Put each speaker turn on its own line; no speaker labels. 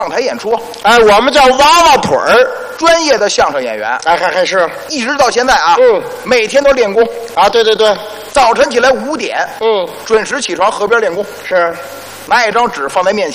上台演出，
哎，我们叫娃娃腿儿，
专业的相声演员，
哎，还是，
一直到现在啊，每天都练功
啊，对对对，
早晨起来5点，
准
时起床河边练功，
是，
拿一张纸放在面前。